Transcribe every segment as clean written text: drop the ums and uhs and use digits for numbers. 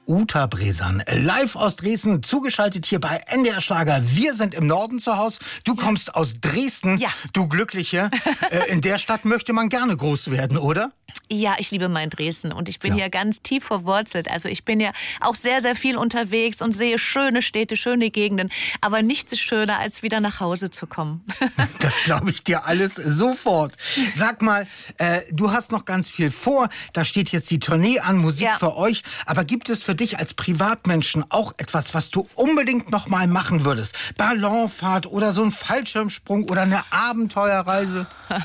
Uta Bresan, live aus Dresden, zugeschaltet hier bei NDR Schlager. Wir sind im Norden zu Hause. Du kommst aus Dresden, du Glückliche. In der Stadt möchte man gerne groß werden, oder? Ja, ich liebe mein Dresden und ich bin hier ganz tief verwurzelt. Also ich bin ja auch sehr, sehr viel unterwegs und sehe schöne Städte, schöne Gegenden. Aber nichts ist schöner, als wieder nach Hause zu kommen. Das glaube ich dir alles sofort. Sag mal, du hast noch ganz viel vor. Da steht jetzt die Tournee an, Musik für euch. Aber gibt es für dich als Privatmenschen auch etwas, was du unbedingt noch mal machen würdest? Ballonfahrt oder so ein Fallschirmsprung oder eine Abenteuerreise?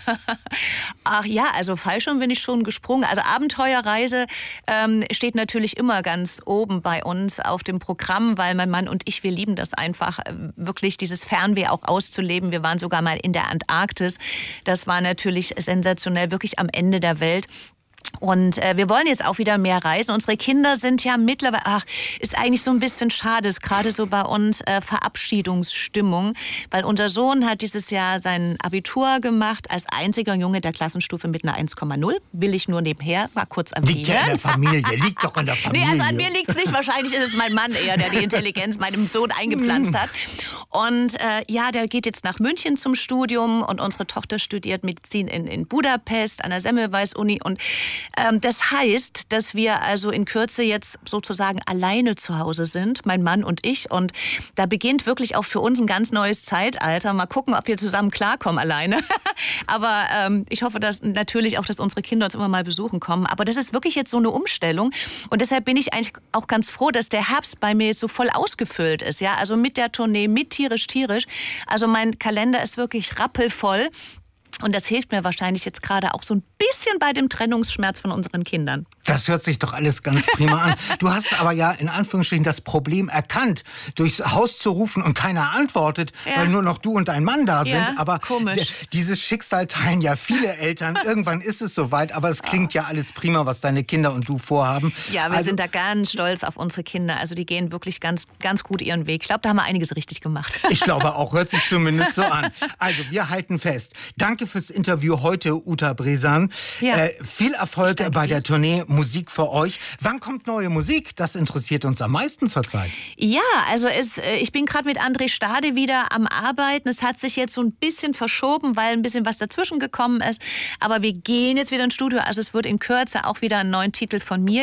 Ach ja, also Fallschirm bin ich schon gesprungen. Also Abenteuerreise steht natürlich immer ganz oben bei uns auf dem Programm, weil mein Mann und ich, wir lieben das einfach, wirklich dieses Fernweh auch auszuleben. Wir waren sogar mal in der Antarktis. Das war natürlich sensationell, wirklich am Ende der Welt. Und wir wollen jetzt auch wieder mehr reisen. Unsere Kinder sind ja mittlerweile, ist eigentlich so ein bisschen schade, ist gerade so bei uns Verabschiedungsstimmung, weil unser Sohn hat dieses Jahr sein Abitur gemacht als einziger Junge der Klassenstufe mit einer 1,0. Will ich nur nebenher mal kurz erwähnen. Liegt ja in der Familie, liegt doch in der Familie. Nee, also an mir liegt es nicht. Wahrscheinlich ist es mein Mann eher, der die Intelligenz meinem Sohn eingepflanzt hat. Und der geht jetzt nach München zum Studium und unsere Tochter studiert Medizin in Budapest an der Semmelweis-Uni und das heißt, dass wir also in Kürze jetzt sozusagen alleine zu Hause sind, mein Mann und ich. Und da beginnt wirklich auch für uns ein ganz neues Zeitalter. Mal gucken, ob wir zusammen klarkommen alleine. Aber ich hoffe dass natürlich auch, dass unsere Kinder uns immer mal besuchen kommen. Aber das ist wirklich jetzt so eine Umstellung. Und deshalb bin ich eigentlich auch ganz froh, dass der Herbst bei mir jetzt so voll ausgefüllt ist. Ja? Also mit der Tournee, mit Tierisch. Also mein Kalender ist wirklich rappelvoll. Und das hilft mir wahrscheinlich jetzt gerade auch so ein bisschen bei dem Trennungsschmerz von unseren Kindern. Das hört sich doch alles ganz prima an. Du hast aber ja in Anführungsstrichen das Problem erkannt, durchs Haus zu rufen und keiner antwortet, weil nur noch du und dein Mann da sind. Aber dieses Schicksal teilen ja viele Eltern. Irgendwann ist es soweit, aber es klingt ja alles prima, was deine Kinder und du vorhaben. Ja, wir sind da ganz stolz auf unsere Kinder. Also die gehen wirklich ganz, ganz gut ihren Weg. Ich glaube, da haben wir einiges richtig gemacht. Ich glaube auch, hört sich zumindest so an. Also wir halten fest. Danke fürs Interview heute, Uta Bresan. Viel Erfolg bei der Tournee Musik für euch. Wann kommt neue Musik? Das interessiert uns am meisten zurzeit. Ja, also ich bin gerade mit André Stade wieder am Arbeiten. Es hat sich jetzt so ein bisschen verschoben, weil ein bisschen was dazwischen gekommen ist. Aber wir gehen jetzt wieder ins Studio. Also es wird in Kürze auch wieder einen neuen Titel von mir